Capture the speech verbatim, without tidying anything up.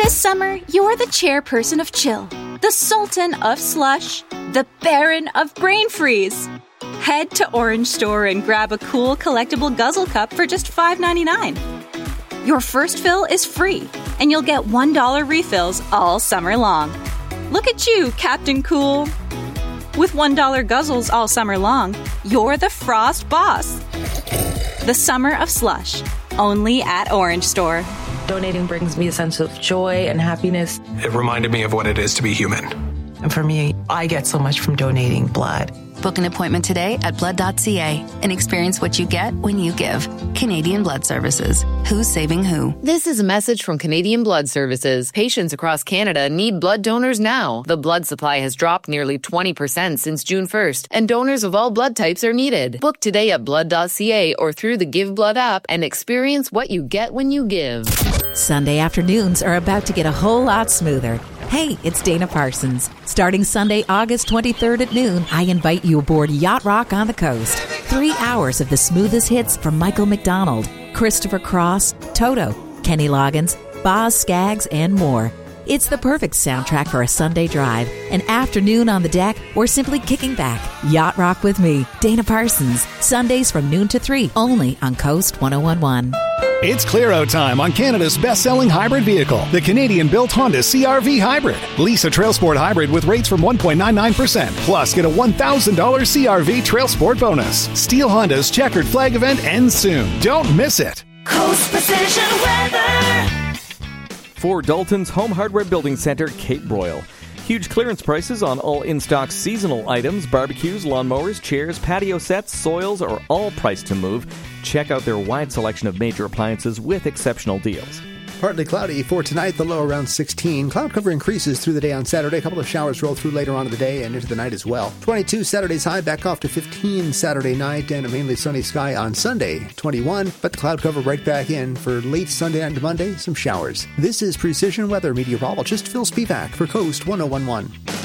This summer, you're the chairperson of chill, the sultan of slush, the baron of brain freeze. Head to Orange Store and grab a cool collectible guzzle cup for just five dollars and ninety-nine cents. Your first fill is free, and you'll get one dollar refills all summer long. Look at you, Captain Cool. With one dollar guzzles all summer long, you're the Frost Boss. The summer of slush, only at Orange Store. Donating brings me a sense of joy and happiness. It reminded me of what it is to be human. And for me, I get so much from donating blood. Book an appointment today at blood dot c a and experience what you get when you give. Canadian Blood Services. Who's saving who? This is a message from Canadian Blood Services. Patients across Canada need blood donors now. The blood supply has dropped nearly twenty percent since June first, and donors of all blood types are needed. Book today at blood dot c a or through the Give Blood app and experience what you get when you give. Sunday afternoons are about to get a whole lot smoother. Hey, it's Dana Parsons. Starting Sunday, August twenty-third at noon, I invite you aboard Yacht Rock on the Coast. Three hours of the smoothest hits from Michael McDonald, Christopher Cross, Toto, Kenny Loggins, Boz Scaggs, and more. It's the perfect soundtrack for a Sunday drive, an afternoon on the deck, or simply kicking back. Yacht Rock with me, Dana Parsons. Sundays from noon to three, only on Coast one oh one point one. It's clear-out time on Canada's best-selling hybrid vehicle, the Canadian-built Honda C R V Hybrid. Lease a Trail Sport Hybrid with rates from one point nine nine percent. Plus, get a one thousand dollars C R V Trail Sport bonus. Steel Honda's Checkered Flag event ends soon. Don't miss it. Coast Precision Weather. For Dalton's Home Hardware Building Center, Cape Broyle. Huge clearance prices on all in-stock seasonal items. Barbecues, lawnmowers, chairs, patio sets, soils are all priced to move. Check out their wide selection of major appliances with exceptional deals. Partly cloudy for tonight, the low around sixteen. Cloud cover increases through the day on Saturday. A couple of showers roll through later on in the day and into the night as well. twenty-two Saturday's high, back off to fifteen Saturday night, and a mainly sunny sky on Sunday, twenty-one. But the cloud cover right back in for late Sunday and Monday, some showers. This is Precision Weather meteorologist Phil Spivak for Coast one oh one point one.